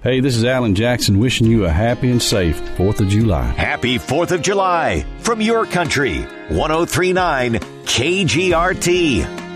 Hey, this is Alan Jackson wishing you a happy and safe 4th of July. Happy 4th of July from your country. 103.9 KGRT.